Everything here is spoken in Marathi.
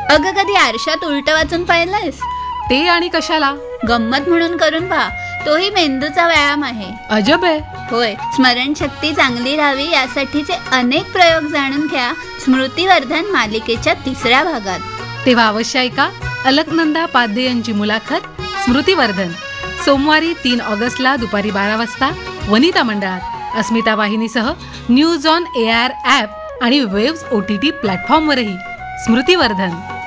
अगं, कधी आरशात उलट वाचून पाहिलंयस? ते आणि कशाला? गंमत म्हणून करून पहा, तोही मेंदूचा व्यायाम आहे. अजब आहे. होय, स्मरणशक्ती चांगली राहावी यासाठीचे अनेक प्रयोग जाणून घ्या स्मृतिवर्धन मालिकेच्या 3ऱ्या भागात. तेव्हा अवश्य ऐका अलकनंदा पाध्ये यांची मुलाखत स्मृतिवर्धन, सोमवारी 3 ऑगस्टला दुपारी 12 वाजता वनिता मंडळात, अस्मिता वाहिनीसह न्यूज ऑन एआर ॲप आणि वेव्स OTT प्लॅटफॉर्मवरही. स्मृतिवर्धन.